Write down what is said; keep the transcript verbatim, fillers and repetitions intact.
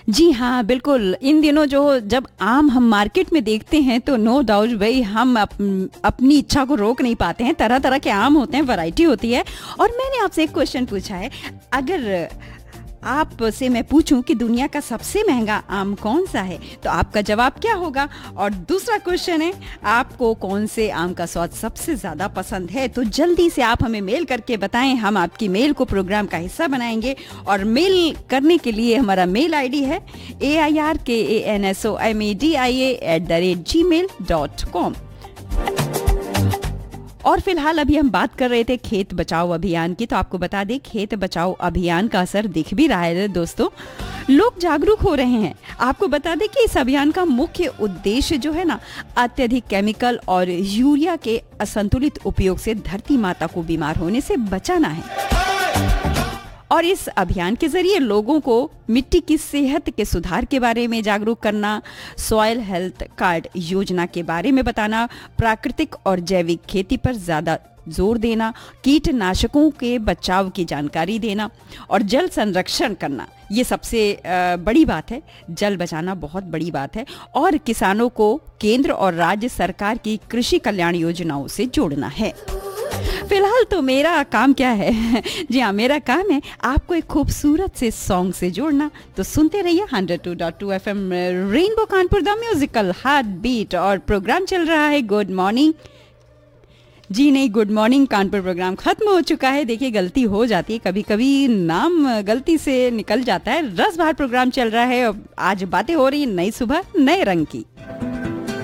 जी हाँ, बिल्कुल। इन दिनों जो जब आम हम मार्केट में देखते हैं तो नो डाउट भाई हम अप, अपनी इच्छा को रोक नहीं पाते हैं। तरह तरह के आम होते हैं, वैरायटी होती है। और मैंने आपसे एक क्वेश्चन पूछा है, अगर आपसे मैं पूछूं कि दुनिया का सबसे महंगा आम कौन सा है, तो आपका जवाब क्या होगा? और दूसरा क्वेश्चन है, आपको कौन से आम का स्वाद सबसे ज़्यादा पसंद है? तो जल्दी से आप हमें मेल करके बताएं, हम आपकी मेल को प्रोग्राम का हिस्सा बनाएंगे। और मेल करने के लिए हमारा मेल आईडी है ए आई आर के A N S O M A D I A at the rate ji mail dot com. और फिलहाल अभी हम बात कर रहे थे खेत बचाओ अभियान की, तो आपको बता दें खेत बचाओ अभियान का असर दिख भी रहा है दोस्तों। लोग जागरूक हो रहे हैं। आपको बता दें कि इस अभियान का मुख्य उद्देश्य जो है ना, अत्यधिक केमिकल और यूरिया के असंतुलित उपयोग से धरती माता को बीमार होने से बचाना है। और इस अभियान के जरिए लोगों को मिट्टी की सेहत के सुधार के बारे में जागरूक करना, सॉइल हेल्थ कार्ड योजना के बारे में बताना, प्राकृतिक और जैविक खेती पर ज्यादा जोर देना, कीटनाशकों के बचाव की जानकारी देना और जल संरक्षण करना। ये सबसे बड़ी बात है, जल बचाना बहुत बड़ी बात है। और किसानों को केंद्र और राज्य सरकार की कृषि कल्याण योजनाओं से जोड़ना है। फिलहाल तो मेरा काम क्या है जी हाँ, मेरा काम है आपको एक खूबसूरत से सॉन्ग से जोड़ना। तो सुनते रहिए one oh two point two F M rainbow Kanpur, the musical heart beat. और प्रोग्राम चल रहा है गुड मॉर्निंग, जी नहीं, गुड मॉर्निंग कानपुर प्रोग्राम खत्म हो चुका है। देखिए गलती हो जाती है, कभी कभी नाम गलती से निकल जाता है। रस भर प्रोग्राम चल रहा है। आज बातें हो रही नई सुबह नए रंग की।